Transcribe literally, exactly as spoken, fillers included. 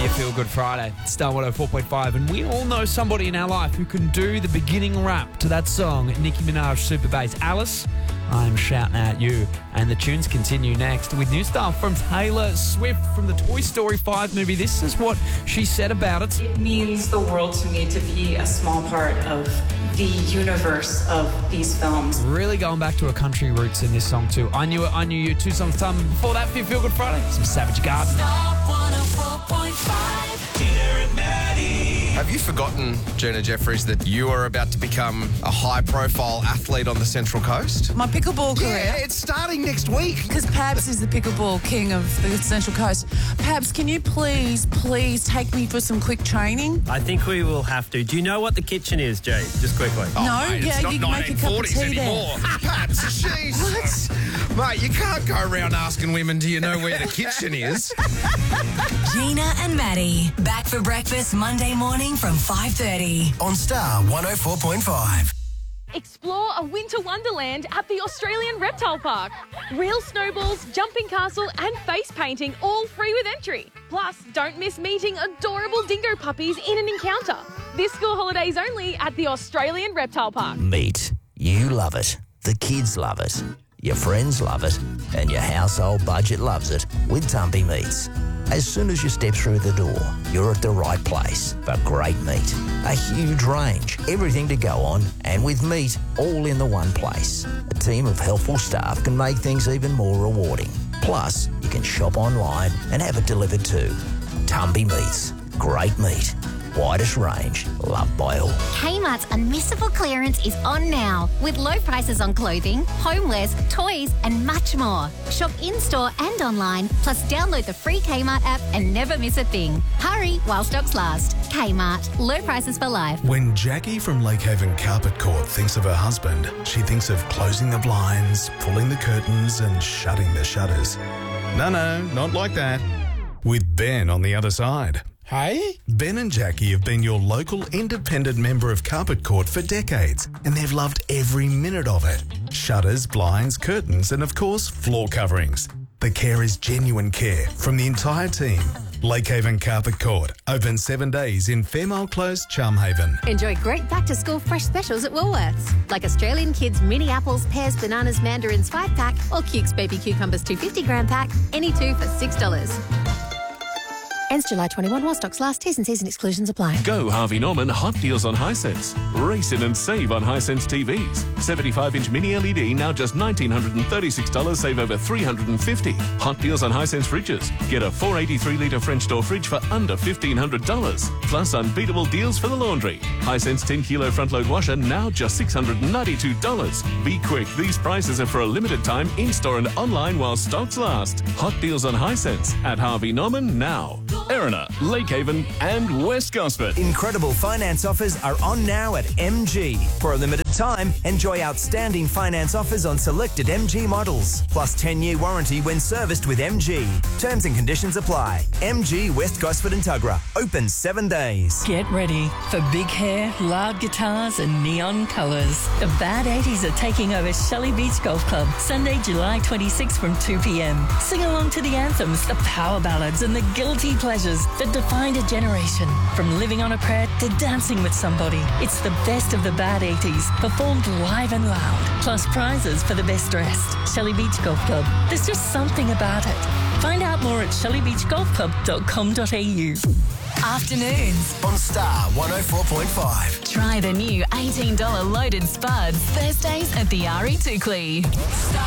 You feel good Friday. Star one oh four point five, and we all know somebody in our life who can do the beginning rap to that song, Nicki Minaj Super Bass. Alice, I'm shouting at you. And the tunes continue next with new stuff from Taylor Swift from the Toy Story five movie. This is what she said about it. It means the world to me to be a small part of the universe of these films. Really going back to her country roots in this song too. I Knew It, I Knew You, two songs time. Before that, Feel Good Friday, some Savage Garden. Have you forgotten, Gina Jeffries, that you are about to become a high-profile athlete on the Central Coast? My pickleball career. Yeah, it's starting next week. Because Pabs is the pickleball king of the Central Coast. Pabs, can you please, please take me for some quick training? I think we will have to. Do you know what the kitchen is, Jay? Just quickly. Oh, No, mate, yeah, it's not you can make a cup of nineteen forties tea there. anymore. Perhaps, jeez. What? Mate, you can't go around asking women, do you know where the kitchen is? Gina and Maddie, back for breakfast Monday morning from five thirty. On Star one oh four point five. Explore a winter wonderland at the Australian Reptile Park. Real snowballs, jumping castle and face painting all free with entry. Plus, don't miss meeting adorable dingo puppies in an encounter. This school holidays only at the Australian Reptile Park. Meat. You love it. The kids love it. Your friends love it. And your household budget loves it with Tumpy Meats. As soon as you step through the door, you're at the right place for great meat. A huge range, everything to go on, and with meat all in the one place. A team of helpful staff can make things even more rewarding. Plus, you can shop online and have it delivered too. Tumpy Meats. Great meat. Widest range, loved by all. Kmart's unmissable clearance is on now with low prices on clothing, homewares, toys and much more. Shop in-store and online, plus download the free Kmart app and never miss a thing. Hurry while stocks last. Kmart, low prices for life. When Jackie from Lakehaven Carpet Court thinks of her husband, she thinks of closing the blinds, pulling the curtains and shutting the shutters. No, no, not like that. With Ben on the other side. Hey? Ben and Jackie have been your local independent member of Carpet Court for decades, and they've loved every minute of it. Shutters, blinds, curtains, and of course, floor coverings. The care is genuine care from the entire team. Lakehaven Carpet Court, open seven days in Fairmile Close, Charmhaven. Enjoy great back-to-school fresh specials at Woolworths, like Australian Kids mini apples, pears, bananas, mandarins five pack, or Cukes baby cucumbers two hundred fifty gram pack, any two for six dollars. Ends July twenty-first while stocks last. T's and C's and exclusions apply. Go Harvey Norman hot deals on Hisense. Race in and save on Hisense T Vs. seventy-five inch mini L E D now just one thousand nine hundred thirty-six dollars, save over three hundred fifty dollars. Hot deals on Hisense fridges. Get a four eighty-three litre French door fridge for under fifteen hundred dollars. Plus unbeatable deals for the laundry. Hisense ten kilo front load washer now just six hundred ninety-two dollars. Be quick, these prices are for a limited time in-store and online while stocks last. Hot deals on Hisense at Harvey Norman now. Erina, Lakehaven and West Gosford. Incredible finance offers are on now at M G. For a limited time, enjoy outstanding finance offers on selected M G models, plus ten-year warranty when serviced with M G. Terms and conditions apply. M G West Gosford and Tuggerah, open seven days. Get ready for big hair, loud guitars and neon colours. The Bad eighties are taking over Shelley Beach Golf Club, Sunday, July twenty-sixth from two p.m. Sing along to the anthems, the power ballads and the guilty pleasures that defined a generation. From living on a prayer to dancing with somebody. It's the best of the Bad eighties, performed live and loud. Plus prizes for the best dressed. Shelley Beach Golf Club. There's just something about it. Find out more at shelley beach golf club dot com dot a u. Afternoons. On Star one oh four point five. Try the new eighteen dollars loaded spuds Thursdays at the R E Tukley.